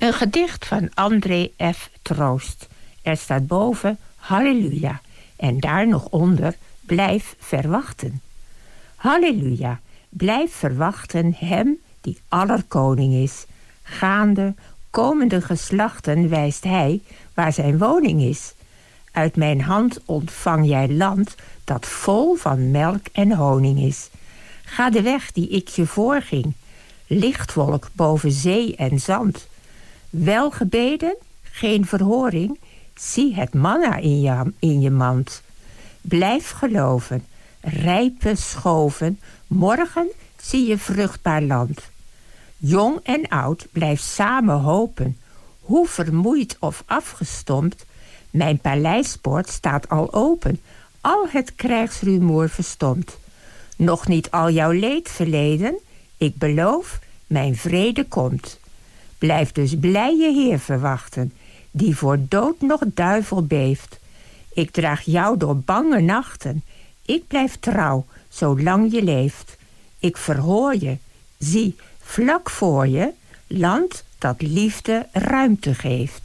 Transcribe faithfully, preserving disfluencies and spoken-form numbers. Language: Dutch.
Een gedicht van André F. Troost. Er staat boven Halleluja en daar nog onder blijf verwachten. Halleluja, blijf verwachten hem die allerkoning is. Gaande, komende geslachten wijst hij waar zijn woning is. Uit mijn hand ontvang jij land dat vol van melk en honing is. Ga de weg die ik je voorging, lichtwolk boven zee en zand. Welgebeden, geen verhoring, zie het manna in je, in je mand. Blijf geloven, rijpe schoven, morgen zie je vruchtbaar land. Jong en oud, blijf samen hopen, hoe vermoeid of afgestompt, mijn paleispoort staat al open, al het krijgsrumoer verstomt. Nog niet al jouw leed verleden, ik beloof, mijn vrede komt. Blijf dus blij je Heer verwachten, die voor dood nog duivel beeft. Ik draag jou door bange nachten, ik blijf trouw, zolang je leeft. Ik verhoor je, zie, vlak voor je, land dat liefde ruimte geeft.